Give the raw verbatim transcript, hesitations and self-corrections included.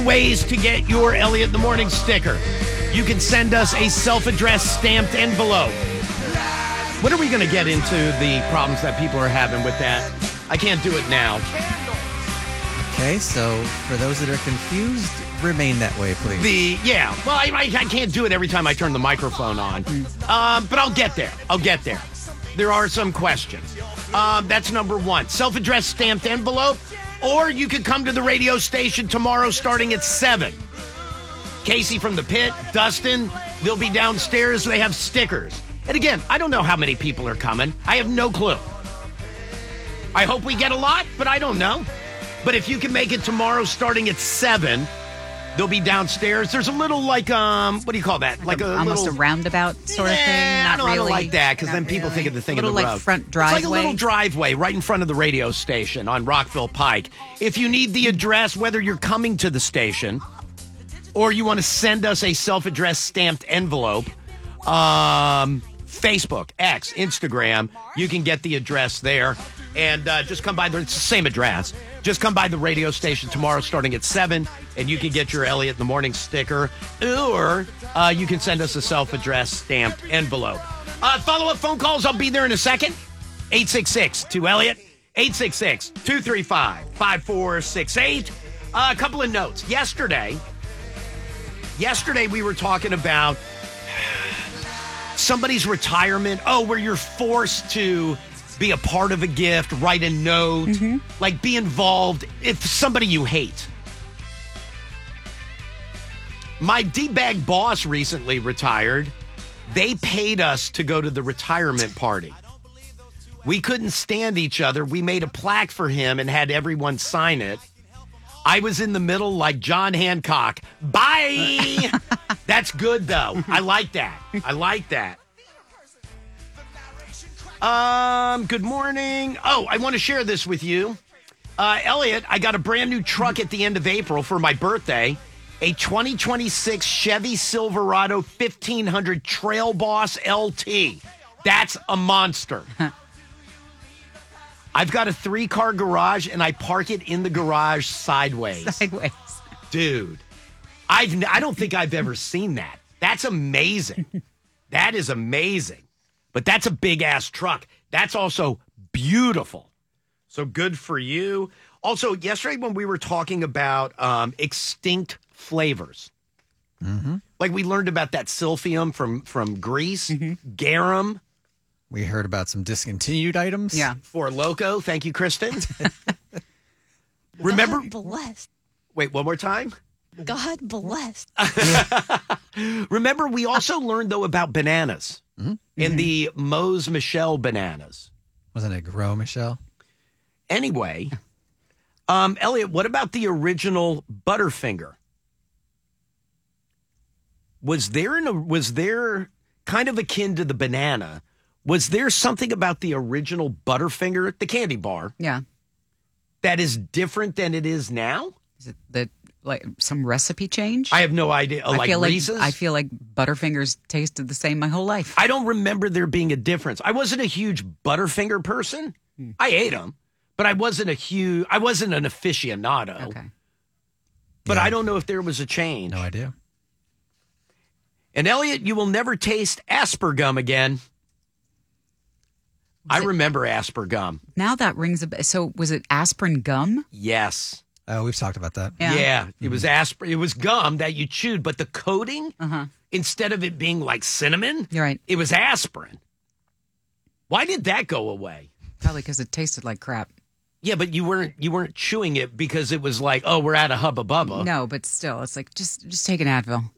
Ways to get your Elliot in the Morning sticker. You can send us a self-addressed stamped envelope. When are we going to get into the problems that people are having with that? I can't do it now. Okay, so for those that are confused, remain that way, please. The yeah, well, I, I, I can't do it every time I turn the microphone on, um, but I'll get there. I'll get there. There are some questions. Um, that's number one. Self-addressed stamped envelope, or you could come to the radio station tomorrow starting at seven. Casey from the pit, Dustin, they'll be downstairs. They have stickers. And again, I don't know how many people are coming. I have no clue. I hope we get a lot, but I don't know. But if you can make it tomorrow starting at seven, they'll be downstairs. There's a little like, um, what do you call that? Like, like a, a, almost little, a roundabout sort yeah, of thing. Not I don't, really. I don't like that because then people really. think of the thing a in the little road. like front driveway. It's like a little driveway right in front of the radio station on Rockville Pike. If you need the address, whether you're coming to the station or you want to send us a self-addressed stamped envelope, um, Facebook, X, Instagram, you can get the address there. And uh, just come by, the, it's the same address. Just come by the radio station tomorrow starting at seven, and you can get your Elliot in the Morning sticker, or uh, you can send us a self-addressed stamped envelope. Uh, follow-up phone calls, I'll be there in a second. eight six six, two Elliot, eight six six, two three five, five four six eight. Uh, a couple of notes. Yesterday, yesterday we were talking about somebody's retirement. Oh, where you're forced to be a part of a gift, write a note, mm-hmm. like be involved if somebody you hate. My D-bag boss recently retired. They paid us to go to the retirement party. We couldn't stand each other. We made a plaque for him and had everyone sign it. I was in the middle like John Hancock. Bye! That's good, though. I like that. I like that. Um, good morning. Oh, I want to share this with you. Uh, Elliot, I got a brand new truck at the end of April for my birthday. A twenty twenty-six Chevy Silverado fifteen hundred Trail Boss L T. That's a monster. I've got a three-car garage, and I park it in the garage sideways. Sideways. Dude, I've, I don't think I've ever seen that. That's amazing. That is amazing. But that's a big-ass truck. That's also beautiful. So good for you. Also, yesterday when we were talking about um, extinct flavors, mm-hmm. like we learned about that Silphium from, from Greece, mm-hmm. garum. We heard about some discontinued items. Yeah. For Loco. Thank you, Kristen. Remember? God bless. Wait, one more time? God bless. Remember, we also learned, though, about bananas. Mm-hmm. And the Mose Michel bananas. Wasn't it Gros Michel? Anyway, um, Elliot, what about the original Butterfinger? Was there in a, was there kind of akin to the banana? Was there something about the original Butterfinger, the candy bar? Yeah. That is different than it is now? Is it that like some recipe change? I have no idea. I like feel like Reese's? I feel like Butterfingers tasted the same my whole life. I don't remember there being a difference. I wasn't a huge Butterfinger person. Hmm. I ate them, but I wasn't a huge. I wasn't an aficionado. Okay. But Yeah. I don't know if there was a change. No idea. And Elliot, you will never taste Aspergum again. I it- remember Aspergum. Now that rings a bell. So was it aspirin gum? Yes. Oh, we've talked about that. Yeah. Yeah, it was aspir- It was gum that you chewed, but the coating, Uh-huh. instead of it being like cinnamon, You're right. it was aspirin. Why did that go away? Probably because it tasted like crap. Yeah, but you weren't you weren't chewing it because it was like, oh, we're at a Hubba Bubba. No, but still, it's like just just take an Advil.